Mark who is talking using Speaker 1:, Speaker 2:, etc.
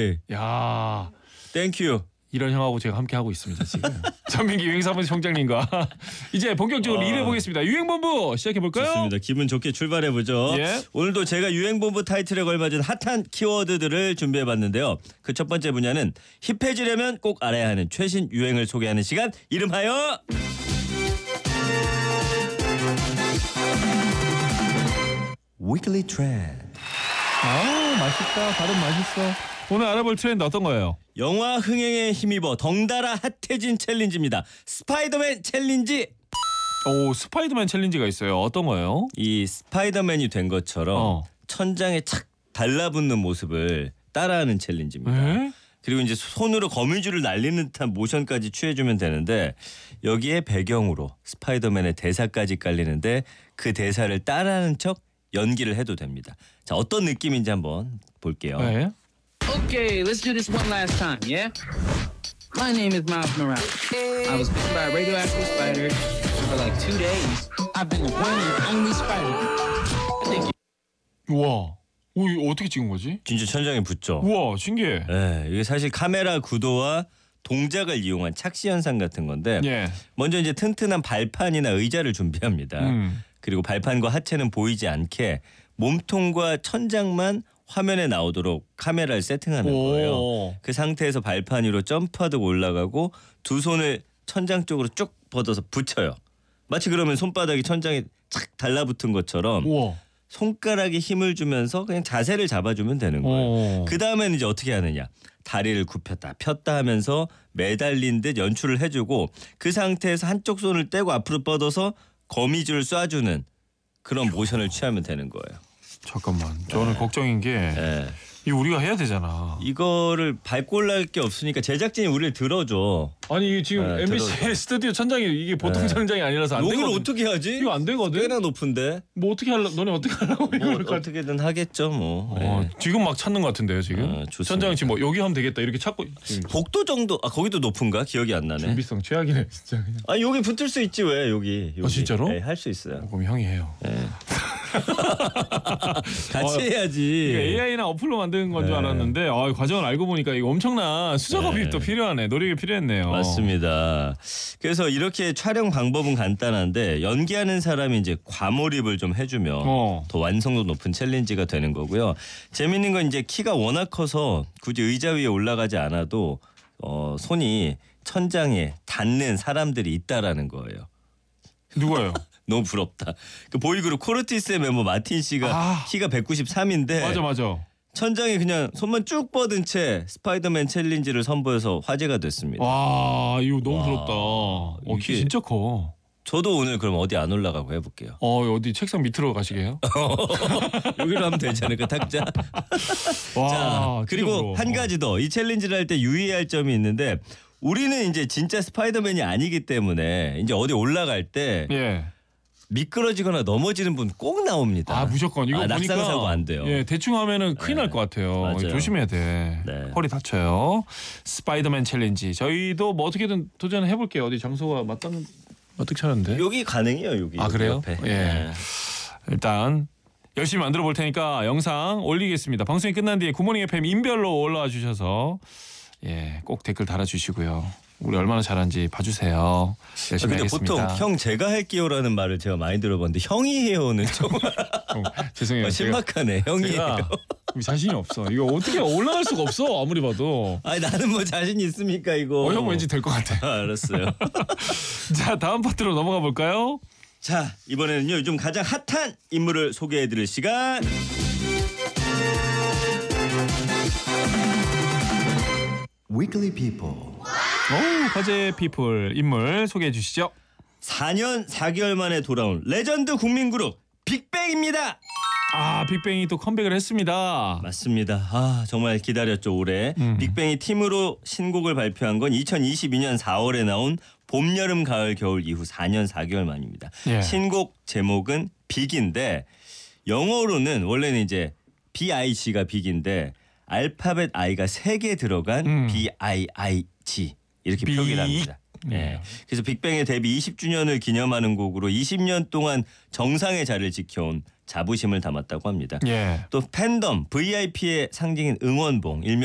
Speaker 1: 에이,
Speaker 2: 야,
Speaker 1: 땡큐.
Speaker 2: 이런 형하고 제가 함께 하고 있습니다 지금. 전민기 유행사무소 총장님과 이제 본격적으로 일해 보겠습니다. 유행본부 시작해 볼까요?
Speaker 1: 좋습니다. 기분 좋게 출발해 보죠.
Speaker 2: 예.
Speaker 1: 오늘도 제가 유행본부 타이틀에 걸맞은 핫한 키워드들을 준비해 봤는데요. 그 첫 번째 분야는 힙해지려면 꼭 알아야 하는 최신 유행을 소개하는 시간, 이름하여 Weekly Trend.
Speaker 2: 아, 맛있다. 발음 맛있어. 오늘 알아볼 트렌드 어떤 거예요?
Speaker 1: 영화 흥행에 힘입어 덩달아 핫해진 챌린지입니다. 스파이더맨 챌린지.
Speaker 2: 오, 스파이더맨 챌린지가 있어요. 어떤 거예요?
Speaker 1: 이 스파이더맨이 된 것처럼 천장에 착 달라붙는 모습을 따라하는 챌린지입니다.
Speaker 2: 에?
Speaker 1: 그리고 이제 손으로 거미줄을 날리는 듯한 모션까지 취해주면 되는데, 여기에 배경으로 스파이더맨의 대사까지 깔리는데 그 대사를 따라하는 척 연기를 해도 됩니다. 자, 어떤 느낌인지 한번 볼게요.
Speaker 2: 네.
Speaker 3: Okay, let's do this one last time, yeah? My name is Miles Morales. I was bitten by a radioactive spider, and for like 2 days, I've been the one and only Spider-Man.
Speaker 2: 우와. 오, 이거 어떻게 찍은 거지?
Speaker 1: 진짜 천장에 붙죠.
Speaker 2: 우와, 신기해.
Speaker 1: 네, 이게 사실 카메라 구도와 동작을 이용한 착시 현상 같은 건데,
Speaker 2: 예.
Speaker 1: 먼저 이제 튼튼한 발판이나 의자를 준비합니다. 그리고 발판과 하체는 보이지 않게 몸통과 천장만 화면에 나오도록 카메라를 세팅하는 거예요. 그 상태에서 발판 위로 점프하듯 올라가고 두 손을 천장 쪽으로 쭉 뻗어서 붙여요. 마치 그러면 손바닥이 천장에 착 달라붙은 것처럼
Speaker 2: 우와.
Speaker 1: 손가락에 힘을 주면서 그냥 자세를 잡아주면 되는 거예요. 그 다음에는 이제 어떻게 하느냐. 다리를 굽혔다 폈다 하면서 매달린 듯 연출을 해주고, 그 상태에서 한쪽 손을 떼고 앞으로 뻗어서 거미줄을 쏴주는 그런 모션을 취하면 되는 거예요.
Speaker 2: 잠깐만. 저는 걱정인 게
Speaker 1: 네.
Speaker 2: 이거 우리가 해야 되잖아.
Speaker 1: 이거를 밟고 올라갈 게 없으니까 제작진이 우리를 들어줘.
Speaker 2: 아니 이게 지금
Speaker 1: 네,
Speaker 2: MBC
Speaker 1: 들어줘.
Speaker 2: 스튜디오 천장이 이게 보통 천장이 아니라서 안
Speaker 1: 이걸
Speaker 2: 되거든.
Speaker 1: 어떻게 하지?
Speaker 2: 이거 안 되거든.
Speaker 1: 꽤나 높은데.
Speaker 2: 뭐 어떻게 할라? 너네 어떻게 하려고
Speaker 1: 뭐
Speaker 2: 이거를
Speaker 1: 어떻게든 하겠죠 뭐. 네.
Speaker 2: 지금 막 찾는 것 같은데요 지금.
Speaker 1: 좋습니다.
Speaker 2: 천장 지금 뭐 여기 하면 되겠다 이렇게 찾고. 지금
Speaker 1: 복도 정도. 아, 거기도 높은가? 기억이 안 나네.
Speaker 2: 준비성 최악이네 진짜. 그냥.
Speaker 1: 아, 여기 붙을 수 있지 왜 여기.
Speaker 2: 진짜로?
Speaker 1: 네, 할 수 있어요.
Speaker 2: 그럼 형이 해요.
Speaker 1: 같이 해야지.
Speaker 2: AI나 어플로 만드는 건 줄 알았는데 과정을 알고 보니까 이거 엄청난 수작업이 또 필요하네. 노력이 필요했네요.
Speaker 1: 맞습니다. 그래서 이렇게 촬영 방법은 간단한데, 연기하는 사람이 이제 과몰입을 좀 해주면 더 완성도 높은 챌린지가 되는 거고요. 재밌는 건 이제 키가 워낙 커서 굳이 의자 위에 올라가지 않아도 손이 천장에 닿는 사람들이 있다라는 거예요.
Speaker 2: 누가요?
Speaker 1: 너무 부럽다. 그 보이그룹 코르티스의 멤버 마틴 씨가 키가 193인데
Speaker 2: 맞아.
Speaker 1: 천장에 그냥 손만 쭉 뻗은 채 스파이더맨 챌린지를 선보여서 화제가 됐습니다.
Speaker 2: 와, 이거 너무 부럽다. 키
Speaker 1: 이게-
Speaker 2: 진짜 커.
Speaker 1: 저도 오늘 그럼 어디 안 올라가고 해볼게요.
Speaker 2: 어디 책상 밑으로 가시게요?
Speaker 1: 여기로 하면 되지 않을까, 탁자?
Speaker 2: 와,
Speaker 1: 자, 그리고 한 가지 더. 이 챌린지를 할 때 유의해야 할 점이 있는데, 우리는 이제 진짜 스파이더맨이 아니기 때문에 이제 어디 올라갈 때
Speaker 2: 예.
Speaker 1: 미끄러지거나 넘어지는 분 꼭 나옵니다.
Speaker 2: 무조건 이거 보니까
Speaker 1: 낙상 사고 안 돼요.
Speaker 2: 예, 대충 하면은 큰일 날 것 같아요.
Speaker 1: 맞아요.
Speaker 2: 조심해야 돼.
Speaker 1: 네.
Speaker 2: 허리 다쳐요. 스파이더맨 챌린지. 저희도 뭐 어떻게든 도전해 볼게요. 어디 장소가 맞다는 어떻게 찾았는데?
Speaker 1: 여기 가능해요, 여기.
Speaker 2: 그래요?
Speaker 1: 옆에.
Speaker 2: 예.
Speaker 1: 네.
Speaker 2: 일단 열심히 만들어 볼 테니까 영상 올리겠습니다. 방송이 끝난 뒤에 굿모닝 FM 인별로 올라와 주셔서 꼭 댓글 달아주시고요. 우리 얼마나 잘하는지 봐주세요. 열심히
Speaker 1: 근데
Speaker 2: 하겠습니다.
Speaker 1: 보통 형 제가 할게요라는 말을 제가 많이 들어봤는데, 형이 해요는 좀
Speaker 2: 죄송해요.
Speaker 1: 신박하네. 형이 해요.
Speaker 2: 제가 자신이 없어. 이거 어떻게 올라갈 수가 없어. 아무리 봐도.
Speaker 1: 아니, 나는 뭐 자신 있습니까 이거.
Speaker 2: 형 왠지 될 것 같아.
Speaker 1: 알았어요.
Speaker 2: 자, 다음 파트로 넘어가 볼까요?
Speaker 1: 자, 이번에는요, 요즘 가장 핫한 인물을 소개해드릴 시간. Weekly People.
Speaker 2: 화제 피플 인물 소개해 주시죠.
Speaker 1: 4년 4개월 만에 돌아온 레전드 국민그룹 빅뱅입니다.
Speaker 2: 빅뱅이 또 컴백을 했습니다.
Speaker 1: 맞습니다. 정말 기다렸죠, 올해. 빅뱅이 팀으로 신곡을 발표한 건 2022년 4월에 나온 봄, 여름, 가을, 겨울 이후 4년 4개월 만입니다.
Speaker 2: 예. 신곡
Speaker 1: 제목은 빅인데, 영어로는 원래는 이제 BIG가 빅인데 알파벳 I가 3개 들어간 BIIG 이렇게 표기를 합니다. 네. 그래서 빅뱅의 데뷔 20주년을 기념하는 곡으로 20년 동안 정상의 자리를 지켜온 자부심을 담았다고 합니다.
Speaker 2: 예.
Speaker 1: 또 팬덤 VIP의 상징인 응원봉, 일명